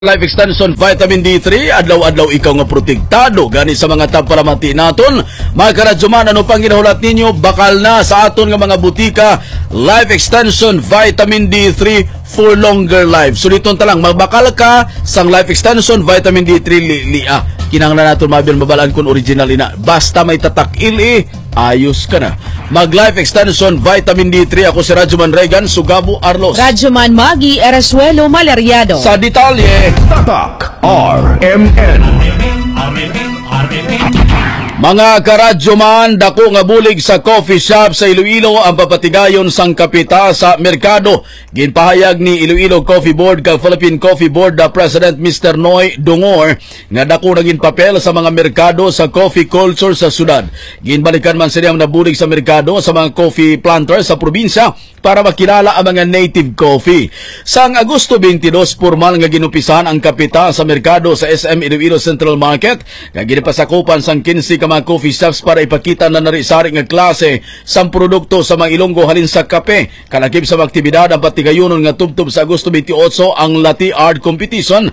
Life Extension Vitamin D3, adlaw-adlaw ikaw nga protektado gani sa mga tamparamati naton. Mga karadyoman, ano pang ginahulat ninyo? Bakal na sa aton nga mga butika Life Extension Vitamin D3 for longer life. Suliton ta lang, magbakal ka sang Life Extension Vitamin D3 liya. Kinahanglan naton mabalaan kun original ina. Basta may tatak ili, ayos ka na. Mag-Life Extension Vitamin D3. Ako si Radyoman Regan Sugabo Arlos. Radyoman Magi Eresuelo Malariado. Sa detalye, Tatak RMN. mga karadyoman, dako nga bulig sa coffee shop sa Iloilo ang papatigayon sang kapita sa merkado. Ginpahayag ni Iloilo Coffee Board kag Philippine Coffee Board President Mr. Noy Dungor nga dako naging papel sa mga merkado sa coffee culture sa syudad. Ginbalikan man sila ang nabulig sa merkado sa mga coffee planters sa probinsya para makilala ang mga native coffee. Sang Agosto 22, formal nga ginupisahan ang kapita sa merkado sa SM Iloilo Central Market nga ginipasakupan sang 15 ka mga coffee shops para ipakita na narisari nga klase sang produkto sa mga Ilonggo halin sa kape. Kalakip sa mga aktibidad ang patigayonon nga tubtob sa Agosto 28 ang Latte Art Competition,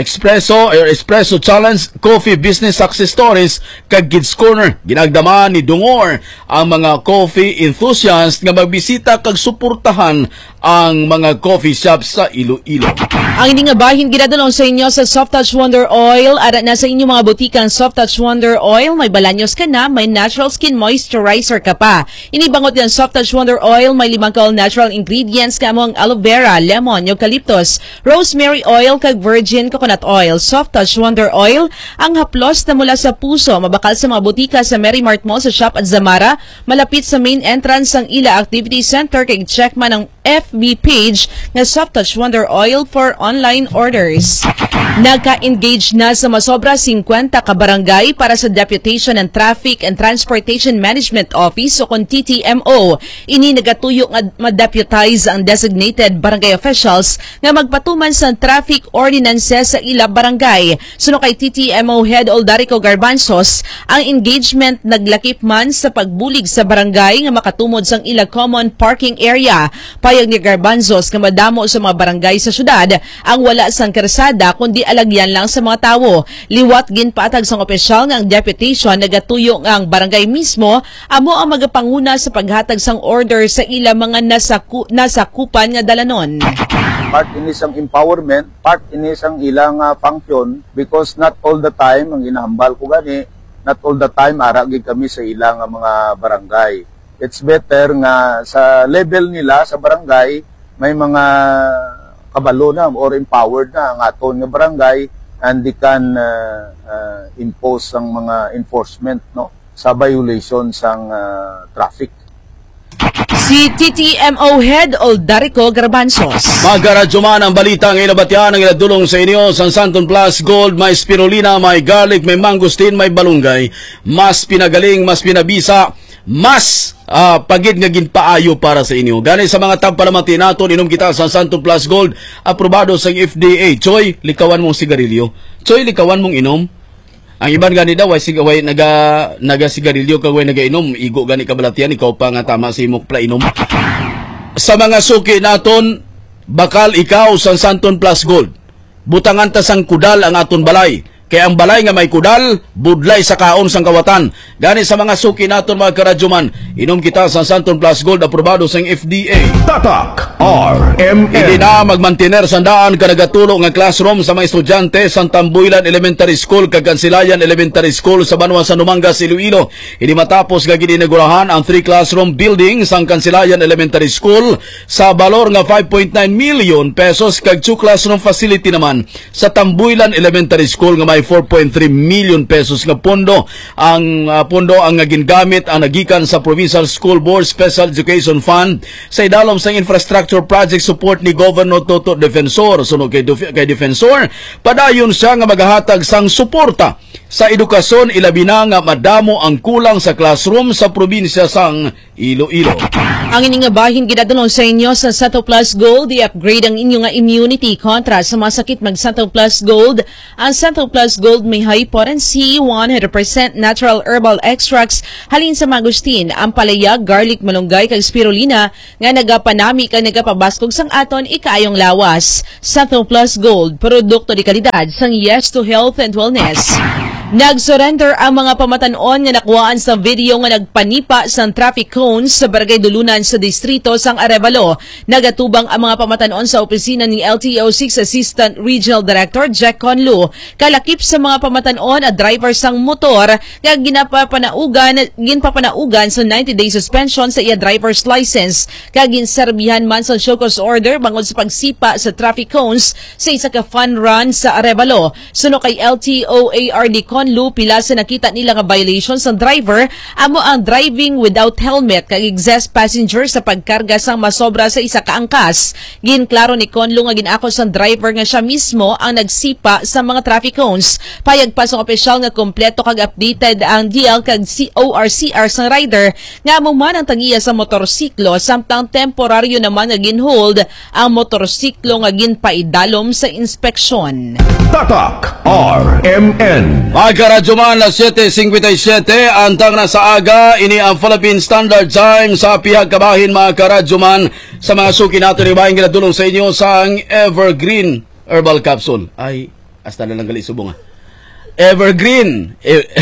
Espresso Challenge, Coffee Business Success Stories kag Kids Corner. Ginagdama ni Dungor ang mga coffee enthusiasts nga magbisita kag suportahan ang mga coffee shops sa Iloilo. Ang ini nga bahin ginadulong sa inyo sa Soft Touch Wonder Oil. Ara na sa inyo mga butikang Soft Touch Wonder Oil. May balanyos ka na, may natural skin moisturizer ka pa. Inibangot ng Soft Touch Wonder Oil, may 5 natural ingredients ka mo ang aloe vera, lemon, eucalyptus, rosemary oil, kag virgin coconut oil. Soft Touch Wonder Oil, ang haplos na mula sa puso. Mabakal sa mga butika sa Mary Mart Mall, sa Shop at Zamara. Malapit sa main entrance ng Ila Activity Center. Kag check man ang FB page na Soft Touch Wonder Oil for online orders. Nagka-engage na sa masobra 50 ka barangay para sa Deputation and Traffic and Transportation Management Office o kung TTMO. Ini nagatuyo nga ma-deputize ang designated barangay officials nga magpatuman sa traffic ordinances sa ila barangay. Suno kay TTMO Head Oldarico Garbanzos, ang engagement naglakip man sa pagbulig sa barangay nga makatumod sang ila common parking area. Payag ni Garbanzos nga madamo sa mga barangay sa syudad ang wala sang karsada kundi alagyan lang sa mga tawo. Liwat ginpatag sang opisyal nga ang deputation nagatuyo nga ang barangay mismo amo ang magapanguna sa paghatag sang order sa ila mga nasakupan nga dalanon. Part ini sang empowerment, part ini sang ilang function because not all the time ang ginahambal ko gani, not all the time aragi kami sa ilang mga barangay. It's better nga sa level nila sa barangay may mga kabalo na or empowered na ang aton nga barangay and they can impose ang mga enforcement no sa violation sang traffic. Si TTMO Head Oldarico Garbanzos. Magaradyoman ang balita ng inabatian ng iladulong sa inyo sa Santon Plus Gold. May spirulina, may garlic, may mangosteen, may balunggay. Mas pinagaling, mas pinabisa, mas pagid nga ginpaayo para sa inyo. Gani sa mga tampalamati naton, inom kita sa Santon Plus Gold, aprobado sa FDA. Choy, likawan mong sigarilyo. Choy, likawan mong inom. Ang iban gani daw way naga sigarilyo kag way nagainom, igo gani kabalatian ikaw pa nga tama sa imong inom. Sa mga suki naton, bakal ikaw sa Santon Plus Gold. Butangan ta sang kudal ang aton balay. Kaya ang balay nga may kudal, budlay sa kaon sang kawatan. Gani sa mga suki naton mga karadyoman, inom kita sa Santon Plus Gold, aprobado sa FDA. Tatak RMN. Hindi na magmantiner sandaan ka nagatulong nga classroom sa mga estudyante sa Tambuilan Elementary School kag Kansilayan Elementary School sa Banwa San Dumangas, Iloilo. Hindi matapos nga gininagurahan ang 3 classroom building sa Kansilayan Elementary School sa balor nga 5.9 million pesos kag 2 classroom facility naman sa Tambuilan Elementary School nga may 4.3 million pesos nga pondo. Ang pondo ang gingamit ang nagikan sa Provincial School Board Special Education Fund sa idalom sa infrastructure project support ni Governor Toto Defensor. Sunod kay Defensor, padayon siya nga maghatag sang suporta sa edukasyon ilabi na nga madamo ang kulang sa classroom sa probinsya sang Iloilo. Ang inyong nga bahin ginadulong sa inyo sa Santo Plus Gold, i-upgrade ang inyong nga immunity kontra sa mga sakit mag Santo Plus Gold. Ang Santo Plus Gold may high potency, 100% natural herbal extracts halin sa mangustin, ampalaya, garlic, malunggay kag spirulina nga nagapanami kag nagapabaskog sang aton ikaayong lawas. Santo Plus Gold, produkto di kalidad sang Yes to Health and Wellness. Nag-surrender ang mga pamatanon nga nakuhaan sa video nga nagpanipa sa traffic cones sa Barangay Dulunan sa distrito sang Arevalo. Nagatubang ang mga pamatanon sa opisina ni LTO6 Assistant Regional Director Jack Conlu. Kalakip sa mga pamatanon at driver sang motor nga ginpapanaugan sa 90-day suspension sa iya driver's license. Kaginserbihan man sa show cause order bangod sa pagsipa sa traffic cones sa isa ka fun run sa Arevalo. Suno kay LTOARD Conlu, pila sa nakita nila nga violations ng driver amo ang driving without helmet kag excess passenger sa pagkarga sang masobra sa isa ka angkas. Ginklaro ni Conlu nga ginako sang driver nga siya mismo ang nagsipa sa mga traffic cones. Payag pa sa opisyal nga kompleto kag updated ang DL kag ORCR sang rider nga amo man ang tagiya sa motorsiklo samtang temporaryo naman nga ginhold ang motorsiklo nga ginpaidalom sa inspeksyon. Tatak RMN. Magkaradyo man na 7:57 antang na sa aga ini ang Philippine Standard Time sa pihag kabahin mga karadyo man sa mga suki nato ni bahin ginadulong sa inyo sa Evergreen Herbal Capsule. Ay, hasta na lang gali subong Evergreen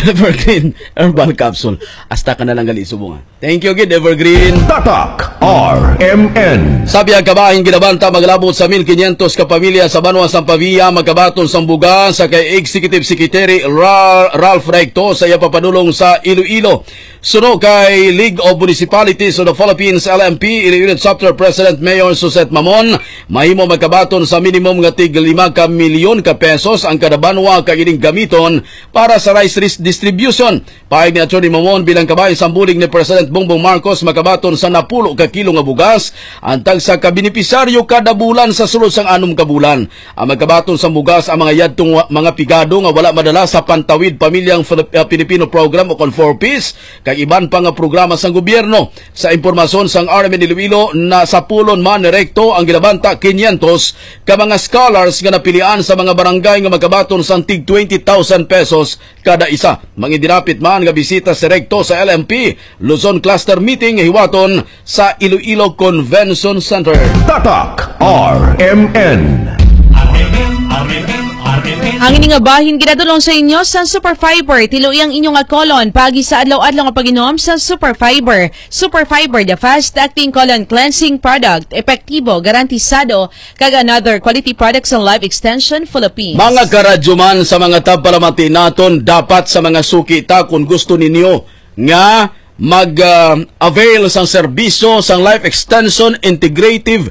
Herbal Capsule. Hasta ka na lang gali subong. Thank you again, Evergreen. Tatak RMN. Sabi ang kabahin ginabanta maglabot sa 1,500 ka pamilya sa Banwa Sampavia magkabaton sang buga sa kay Executive Secretary Ralph Recto sa iya papadulong sa Iloilo. Suno kay League of Municipalities of the Philippines LMP Iloilo Chapter President Mayor Suset Mamon mahimo magkabaton sa minimum nga tig 5 ka milyon ka pesos ang kada banwa kag ining gamiton para sa rice distribution. Paig ni Atty. Mamon bilang kabahin sa bulig ni President Bongbong Marcos makabaton sa 10 ka kilo nga bugas antag sa kabinipisaryo kada bulan sa sulod sang 6 ka bulan. Ang magkabaton sa bugas ang mga yadtong mga pigado nga wala madala sa Pantawid Pamilyang Pilipino Program o Con4Ps kag iban pa nga programa sang gobyerno. Sa impormasyon sang RMN Iloilo na sa pulon man ni Recto ang ginabanta 500 ka mga scholars nga napilian sa mga barangay nga magkabaton sang tig 20,000 pesos kada isa. Mangidinapit man nga bisita si Recto sa LMP Luzon Cluster Meeting hiwaton sa Iloilo Convention Center. Tatak RMN. Ang ining nga bahin ginadulong sa inyo sa Superfiber. Tiluyang inyong nga colon pagi sa adlaw-adlaw nga pag-inom sa Superfiber. Superfiber, the fast-acting colon cleansing product, epektibo, garantisado, kag another quality products and life extension Philippines. Mga karadyo man sa mga tabpalamati naton dapat sa mga sukita kung gusto ninyo nga mag-avail sang serbisyo sang Life Extension Integrative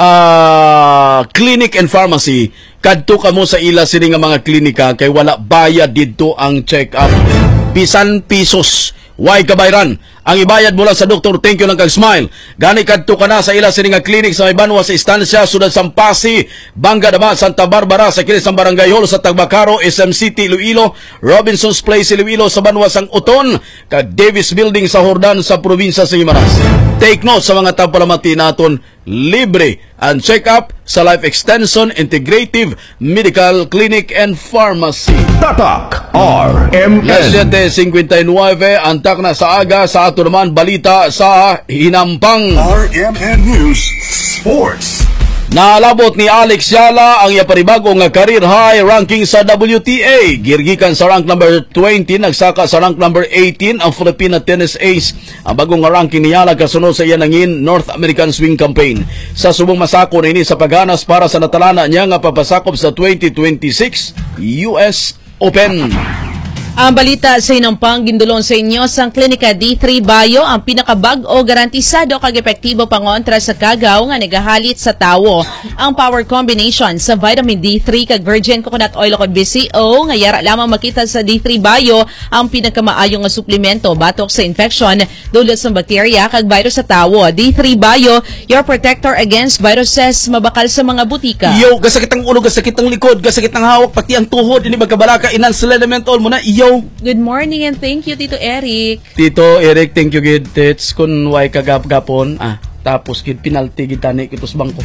Clinic and Pharmacy. Kadto kamo sa ila sini nga mga klinika kay wala bayad didto ang check-up. Bisan pisos. Why kabayran? Ang ibayad mula sa Dr. Thank you lang kag smile. Gani kadto ka na sa ila sini nga clinic sa Banwa sa Estancia, Sudad Sampasi, Banga Dama, Santa Barbara sa kilis ng Barangay Hall sa Tagbacaro, SM City, Iloilo, Robinson's Place, Iloilo sa Banwa sang Uton, kag Davis Building sa Hordan sa probinsya sa Guimaras. Take note sa mga tapalamati naton, libre ang check-up sa Life Extension Integrative Medical Clinic and Pharmacy. Tatak RMN. Las 7:59 antak na sa aga sa ato naman balita sa Hinampang. RMN News Sports. Naalabot ni Alex Yala ang iyaparibago nga career high ranking sa WTA. Girgikan sa rank number 20, nagsaka sa rank number 18 ang Filipina tennis ace. Ang bagong ranking ni Yala kasunod sa iya nangin North American Swing Campaign. Sa subong masako na ini sa paghanas para sa natalana niya nga papasakop sa 2026 US Open. Ang balita sa Hinampang gindulong sa inyo sang Klinika D3 Bio ang pinakabag-o garantisado kag epektibo pangontra sa kagaw nga nagahalit sa tawo. Ang power combination sa vitamin D3 kag virgin coconut oil kag BCO nga yara lamang makita sa D3 Bio ang pinakamaayo nga suplemento batok sa infection dulot sa bakterya kag virus sa tawo. D3 Bio, your protector against viruses mabakal sa mga butika. Yo, gasakit ang ulo, gasakit ang likod, gasakit ang hawak, pati ang tuhod, ini magkabalaka, inan element all mo na, yo, Hello. Good morning and thank you, Tito Eric. Tito Eric, thank you gid tits kun way kagap-gapon. Tapos gid penalty gid tani kitos bangko.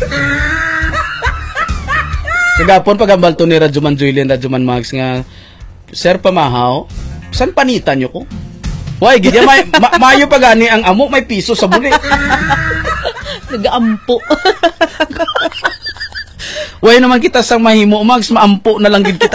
Kagapon pagambal to ni Radyoman Julian, Radyoman Max nga Sir Pamahaw, san panitan nyo ko? Way gid mayo pa gani ang amo may piso sa buli. Nag-aampo. Way naman kita sang mahimo Max, maampo na lang gid kita.